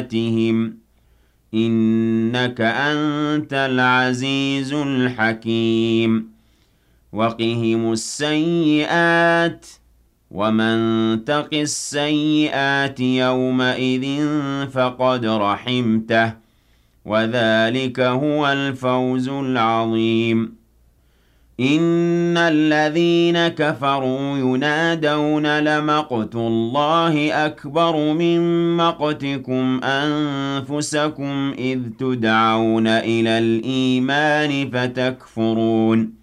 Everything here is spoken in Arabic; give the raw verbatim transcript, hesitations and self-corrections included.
سيئاتهم إنك أنت العزيز الحكيم وقهم السيئات ومن تق السيئات يومئذ فقد رحمته وذلك هو الفوز العظيم إن الذين كفروا ينادون لمقت الله أكبر من مقتكم أنفسكم إذ تدعون إلى الإيمان فتكفرون